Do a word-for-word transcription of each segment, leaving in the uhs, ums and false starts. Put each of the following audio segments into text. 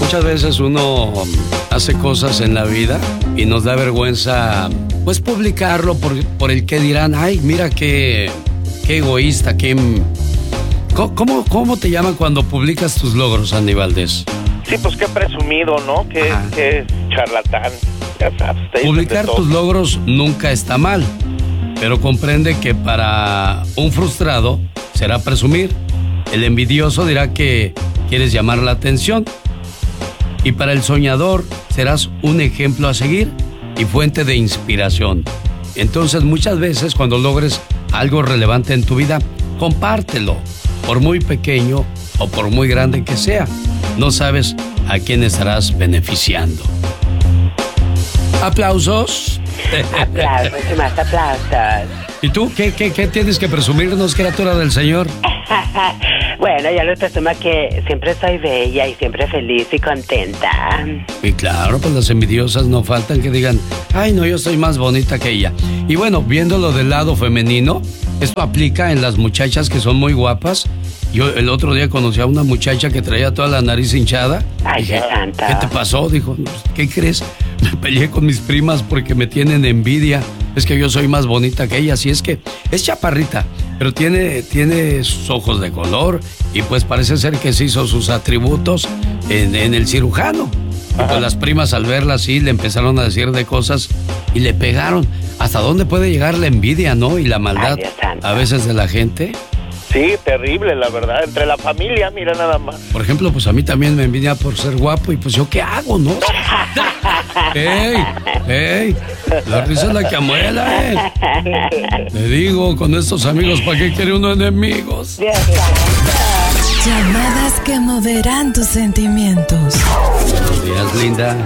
Muchas veces uno hace cosas en la vida y nos da vergüenza, pues, publicarlo por, por el que dirán. Ay, mira qué, qué egoísta, qué... ¿Cómo, ¿Cómo te llaman cuando publicas tus logros, Andy Valdés? Sí, pues qué presumido, ¿no? Qué, qué charlatán. Ya sabes, publicar tus logros nunca está mal, pero comprende que para un frustrado será presumir. El envidioso dirá que quieres llamar la atención. Y para el soñador serás un ejemplo a seguir y fuente de inspiración. Entonces, muchas veces cuando logres algo relevante en tu vida, compártelo, por muy pequeño o por muy grande que sea. No sabes a quién estarás beneficiando. ¿Aplausos? Aplausos y más aplausos. ¿Y tú qué, qué, qué tienes que presumirnos, criatura del Señor? Bueno, ya les presumo que siempre soy bella y siempre feliz y contenta. Y claro, pues las envidiosas no faltan que digan, ay no, yo soy más bonita que ella. Y bueno, viéndolo del lado femenino, esto aplica en las muchachas que son muy guapas. Yo el otro día conocí a una muchacha que traía toda la nariz hinchada. Ay, dije, qué santa. ¿qué te pasó? Dijo, ¿qué crees? Me peleé con mis primas porque me tienen envidia. Es que yo soy más bonita que ella. Así es que es chaparrita, pero tiene, tiene sus ojos de color y pues parece ser que se hizo sus atributos en, en el cirujano. Y pues las primas al verla así le empezaron a decir de cosas y le pegaron. ¿Hasta dónde puede llegar la envidia, no? Y la maldad a veces de la gente. Sí, terrible, la verdad. Entre la familia, mira nada más. Por ejemplo, pues a mí también me envidia por ser guapo y pues yo qué hago, ¿no? ¡Ey! ¡Ey! La risa es la que amuela, ¿eh? Le digo, con estos amigos, ¿para qué quiere uno enemigos? Llamadas que moverán tus sentimientos. Buenos días, linda.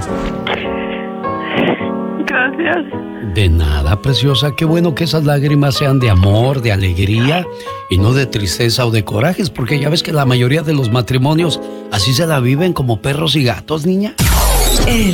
Gracias. De nada, preciosa. Qué bueno que esas lágrimas sean de amor, de alegría y no de tristeza o de corajes, porque ya ves que la mayoría de los matrimonios así se la viven como perros y gatos, niña. El